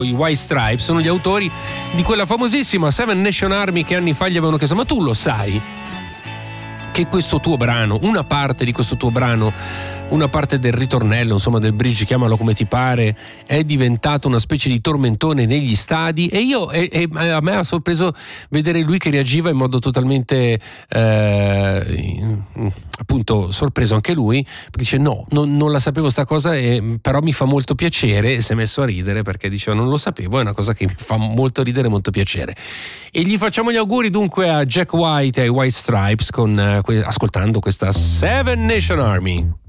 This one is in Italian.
I White Stripes sono gli autori di quella famosissima Seven Nation Army che anni fa gli avevano chiesto: ma tu lo sai che questo tuo brano, una parte di questo tuo brano, una parte del ritornello, insomma del bridge, chiamalo come ti pare, è diventato una specie di tormentone negli stadi? E io a me ha sorpreso vedere lui che reagiva in modo totalmente appunto sorpreso anche lui, perché dice no, non la sapevo sta cosa, però mi fa molto piacere, e si è messo a ridere perché diceva non lo sapevo, è una cosa che mi fa molto ridere e molto piacere. E gli facciamo gli auguri dunque a Jack White e ai White Stripes ascoltando questa Seven Nation Army.